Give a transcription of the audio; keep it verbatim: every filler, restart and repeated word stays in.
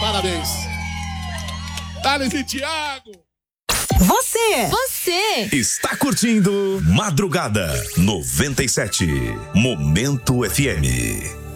Parabéns. Thales e Thiago. Você, você está curtindo Madrugada noventa e sete, Momento F M.